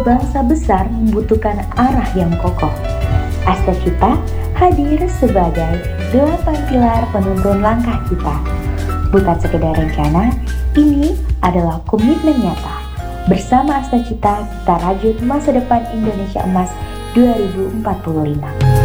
bangsa besar membutuhkan arah yang kokoh. Astacita hadir sebagai 8 pilar penuntun langkah kita. Bukan sekedar rencana, ini adalah komitmen nyata. Bersama Astacita, kita rajut masa depan Indonesia Emas 2045.